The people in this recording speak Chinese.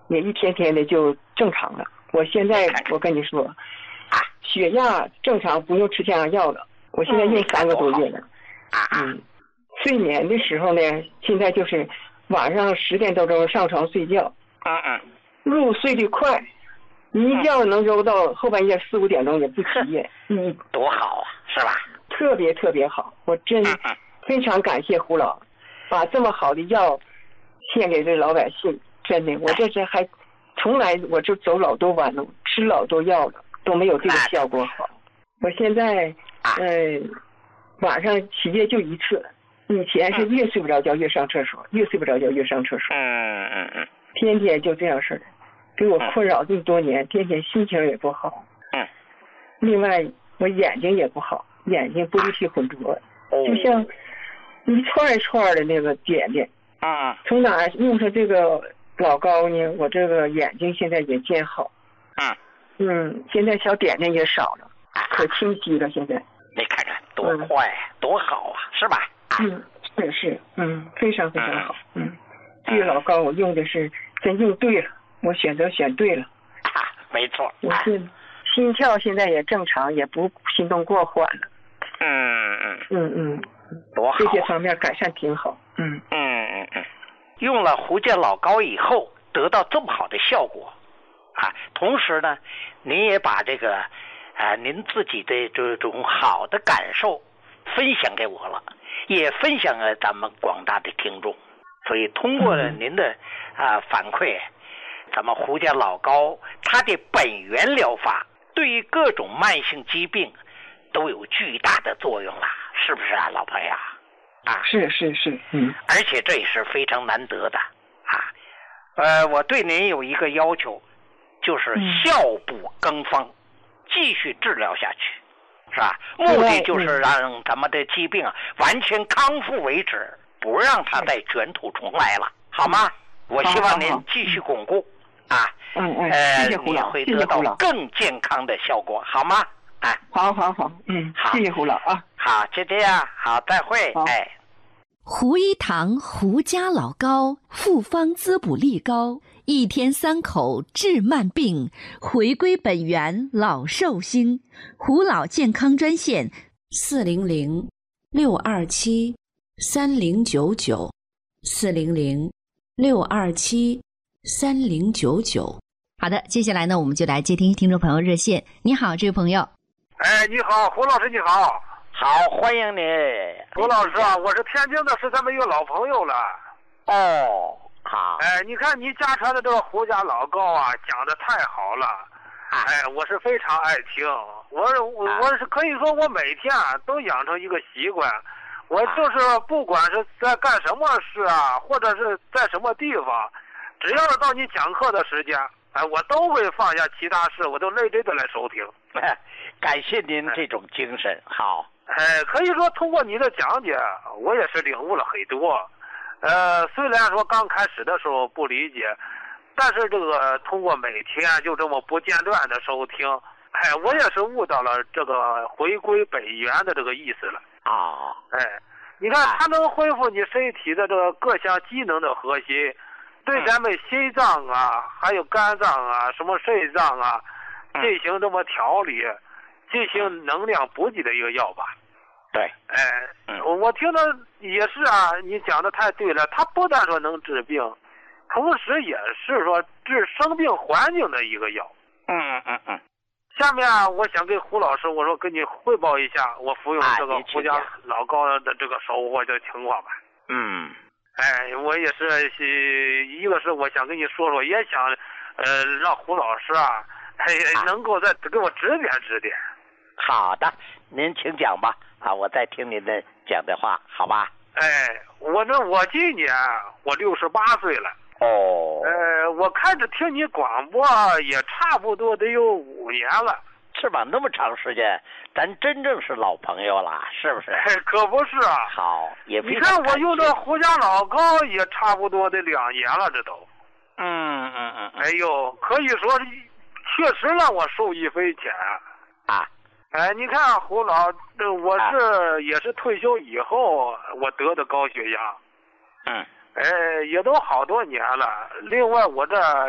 也一天天的就正常了。我现在我跟你说，血压正常，不用吃降压药了。我现在用3个多月了。睡眠的时候呢，现在就是晚上10点多钟上床睡觉，入睡的快，一觉能揉到后半夜4、5点钟也不起夜。 多好啊，是吧？ 特别特别好，我真非常感谢胡老，把这么好的药献给这老百姓。真的，我这是还从来我就走老多弯路，吃老多药了，都没有这个效果好。我现在晚上起夜就1次，以前是越睡不着觉越上厕所，越睡不着觉越上厕所。天天就这样式的，给我困扰这么多年，天天心情也不好。另外我眼睛也不好，眼睛玻璃体混浊，就像一串一串的那个点点。从哪用上这个老高呢？我这个眼睛现在也见好。现在小点点也少了，可清晰了。现在你看看多快，多好啊，是吧？ 是，非常非常好。这个老高我用的是真用对了，我选对了。 没错。 我是心跳现在也正常，也不心动过缓了。 多好。 这些方面改善挺好。 用了胡健老高以后得到这么好的效果同时呢，您也把这个您自己的这种好的感受分享给我了，也分享了咱们广大的听众。所以通过了您的反馈，咱们胡健老高它的本源疗法对于各种慢性疾病都有巨大的作用了，是不是啊，老朋友？ 是， 而且这也是非常难得的我对您有一个要求，就是效补更方，继续治疗下去，是吧？目的就是让咱们的疾病完全康复为止，不让它再卷土重来了，好吗？我希望您继续巩固谢谢胡老， 会得到更健康的效果，好吗？ 好，好，谢谢胡老啊。 好，就这样，好，再会。 胡一堂胡家老高复方滋补力高，1天3口治慢病，回归本源老寿星。胡老健康专线400-627-3099，400-627-3099。好的，接下来呢，我们就来接听听众朋友热线。你好，这位朋友。 你好，胡老师，你好。 好，欢迎你， 胡老师啊，我是天津的，是咱们一个老朋友了。 好。 你看你家传的这个胡家老高讲的太好了。我是非常爱听。我是可以说我每天都养成一个习惯，我就是不管是在干什么事或者是在什么地方，只要是到你讲课的时间，我都会放下其他事，我都认真的来收听。 感谢您这种精神。好。 可以说通过你的讲解，我也是领悟了很多。虽然说刚开始的时候不理解，但是这个通过每天就这么不间断的收听，我也是悟到了这个回归本源的这个意思了。你看它能恢复你身体的这个各项机能的核心，对咱们心脏还有肝脏什么肾脏进行这么调理，进行能量补给的一个药吧。 对。 我听着也是你讲的太对了，它不但说能治病，同时也是说治生病环境的一个药。下面我想跟胡老师，我说跟你汇报一下我服用这个胡家老高的这个收获的情况吧。我也是一个是我想跟你说说，也想让胡老师能够再给我指点指点。 好的，您请讲吧。我再听您的讲的话，好吧？ 我今年我68岁了。我开始听你广播也差不多得有5年了。 是吧？那么长时间，咱真正是老朋友了，是不是？ 可不是好，也你看我用的胡家老高也差不多得2年了，这都。可以说确实让我受益匪浅。你看胡老，我也是退休以后我得的高血压。也都好多年了。另外我这